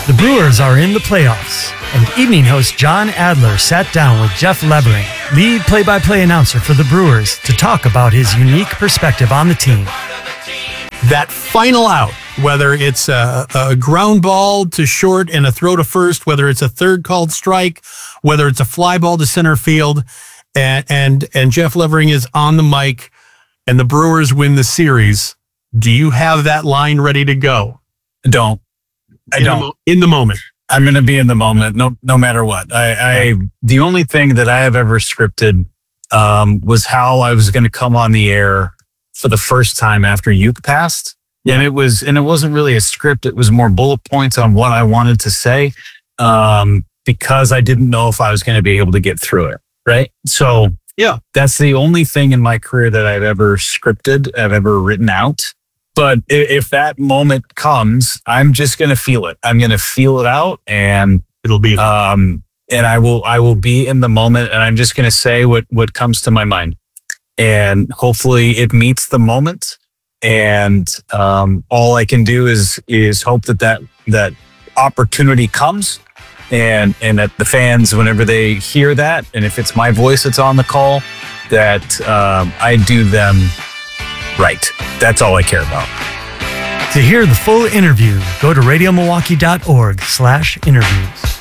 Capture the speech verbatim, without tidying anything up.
The Brewers are in the playoffs, and evening host John Adler sat down with Jeff Levering, lead play-by-play announcer for the Brewers, to talk about his unique perspective on the team. That final out, whether it's a, a ground ball to short and a throw to first, whether it's a third called strike, whether it's a fly ball to center field, and and, and Jeff Levering is on the mic, and the Brewers win the series. Do you have that line ready to go? I don't. I in don't. The mo- in the moment. I'm going to be in the moment, no, no matter what. I, I, the only thing that I have ever scripted um, was how I was going to come on the air for the first time after Uke passed, and it was, and it wasn't really a script. It was more bullet points on what I wanted to say, um, because I didn't know if I was going to be able to get through it. Right. So yeah, that's the only thing in my career that I've ever scripted, I've ever written out. But if that moment comes, I'm just going to feel it. I'm going to feel it out, and it'll be, um, and I will, I will be in the moment, and I'm just going to say what, what comes to my mind, and hopefully it meets the moment. And, um, all I can do is, is hope that that, that opportunity comes, and, and that the fans, whenever they hear that, and if it's my voice that's on the call, that, um, I do them right. That's all I care about. To hear the full interview, go to radio milwaukee dot org slash interviews.